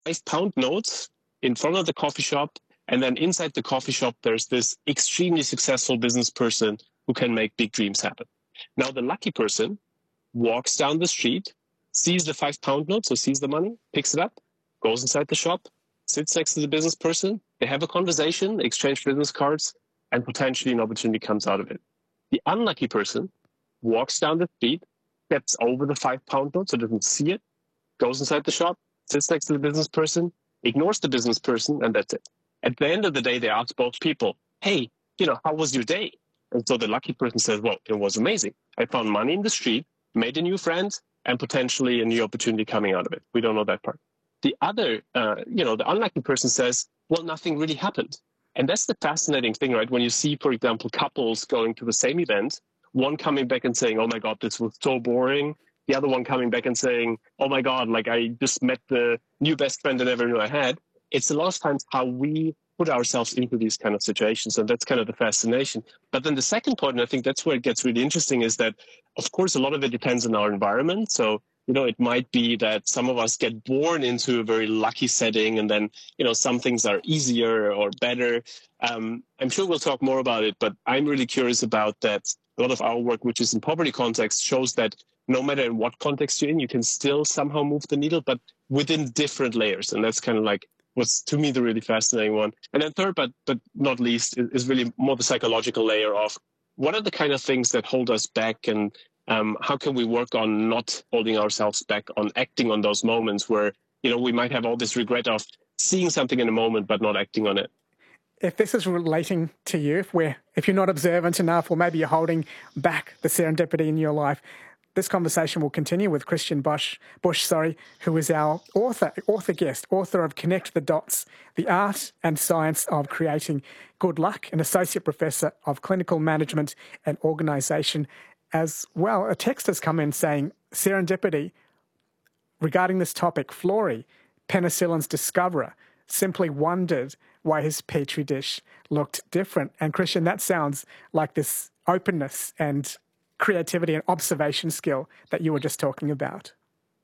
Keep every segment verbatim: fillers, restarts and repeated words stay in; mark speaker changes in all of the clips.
Speaker 1: five pound notes in front of the coffee shop. And then inside the coffee shop, there's this extremely successful business person who can make big dreams happen. Now, the lucky person walks down the street, sees the five pound note, so sees the money, picks it up, goes inside the shop, sits next to the business person. They have a conversation, exchange business cards, and potentially an opportunity comes out of it. The unlucky person walks down the street, steps over the five pound note, so doesn't see it, goes inside the shop, sits next to the business person, ignores the business person, and that's it. At the end of the day, they ask both people, hey, you know, how was your day? And so the lucky person says, well, it was amazing. I found money in the street, made a new friend, and potentially a new opportunity coming out of it. We don't know that part. The other, uh, you know, the unlucky person says, well, nothing really happened. And that's the fascinating thing, right? When you see, for example, couples going to the same event, one coming back and saying, oh my God, this was so boring. The other one coming back and saying, oh my God, like I just met the new best friend I never knew I had. It's a lot of times how we put ourselves into these kind of situations. And that's kind of the fascination. But then the second point, and I think that's where it gets really interesting, is that, of course, a lot of it depends on our environment. So, you know, it might be that some of us get born into a very lucky setting, and then, you know, some things are easier or better. Um, I'm sure we'll talk more about it, but I'm really curious about that. A lot of our work, which is in poverty context, shows that no matter in what context you're in, you can still somehow move the needle, but within different layers. And that's kind of like what's, to me, the really fascinating one. And then third, but but not least, is really more the psychological layer of what are the kind of things that hold us back, and um, how can we work on not holding ourselves back, on acting on those moments where, you know, we might have all this regret of seeing something in a moment but not acting on it.
Speaker 2: If this is relating to you, if we're, if you're not observant enough, or maybe you're holding back the serendipity in your life, this conversation will continue with Christian Bush, Bush, sorry, who is our author, author guest, author of Connect the Dots, The Art and Science of Creating Good Luck, an Associate Professor of Clinical Management and Organisation as well. A text has come in saying, serendipity, regarding this topic, Florey, penicillin's discoverer, simply wondered why his petri dish looked different. And Christian, that sounds like this openness and creativity and observation skill that you were just talking about.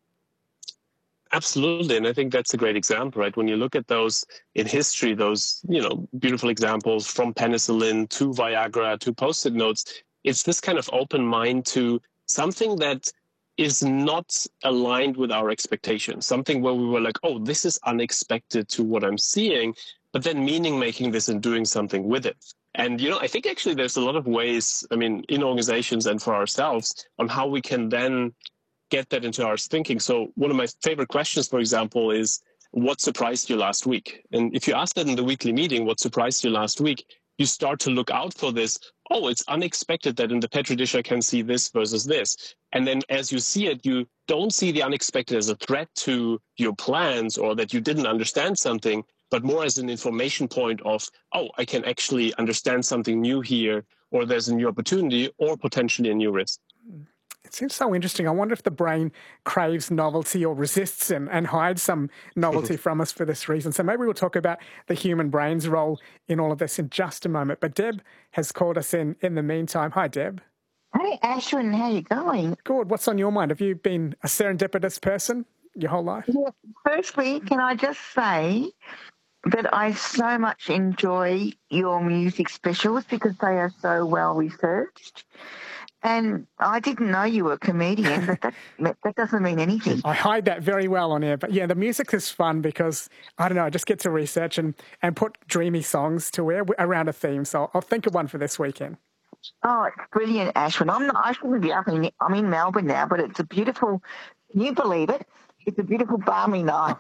Speaker 1: Absolutely. And I think that's a great example, right? When you look at those in history, those, you know, beautiful examples from penicillin to Viagra to Post-it notes, it's this kind of open mind to something that is not aligned with our expectations, something where we were like, oh, this is unexpected to what I'm seeing, but then meaning making this and doing something with it. And, you know, I think actually there's a lot of ways, I mean, in organizations and for ourselves, on how we can then get that into our thinking. So one of my favorite questions, for example, is what surprised you last week? And if you ask that in the weekly meeting, what surprised you last week, you start to look out for this. Oh, it's unexpected that in the Petri dish I can see this versus this. And then as you see it, you don't see the unexpected as a threat to your plans or that you didn't understand something, but more as an information point of, oh, I can actually understand something new here, or there's a new opportunity or potentially a new risk.
Speaker 2: It seems so interesting. I wonder if the brain craves novelty or resists and, and hides some novelty from us for this reason. So maybe we'll talk about the human brain's role in all of this in just a moment. But Deb has called us in in the meantime. Hi, Deb.
Speaker 3: Hey, Ashwin, how you going?
Speaker 2: Good. What's on your mind? Have you been a serendipitous person your whole life?
Speaker 3: Yeah. Firstly, can I just say that I so much enjoy your music specials because they are so well researched. And I didn't know you were a comedian, but that that doesn't mean anything.
Speaker 2: I hide that very well on air. But yeah, the music is fun because, I don't know, I just get to research and, and put dreamy songs to wear around a theme. So I'll think of one for this weekend.
Speaker 3: Oh, it's brilliant, Ashwin. I'm not, I shouldn't be up in, I'm in Melbourne now, but it's a beautiful, can you believe it? It's a beautiful balmy night.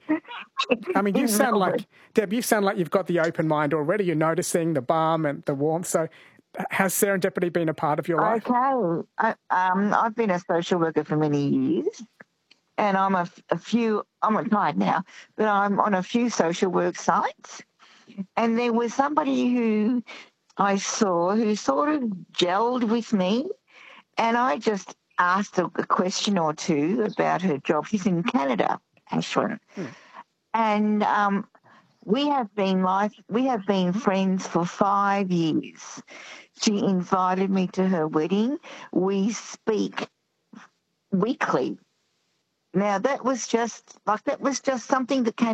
Speaker 2: I mean, you sound like, Deb, you sound like you've got the open mind already. You're noticing the balm and the warmth. So has serendipity been a part of your life?
Speaker 3: Okay. I, um, I've been a social worker for many years, and I'm a, a few, I'm retired now, but I'm on a few social work sites. And there was somebody who I saw who sort of gelled with me, and I just asked a, a question or two about her job. She's in Canada, Ashwin. Hmm. And um, we have been life, we have been friends for five years. She invited me to her wedding. We speak weekly, Now that was just like that was just something that came